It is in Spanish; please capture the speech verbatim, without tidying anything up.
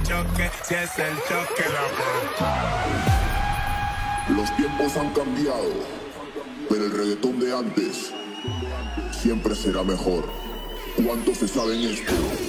choque, si es el choque, la Los tiempos han cambiado, pero el reggaetón de antes siempre será mejor. ¿Cuántos se saben esto?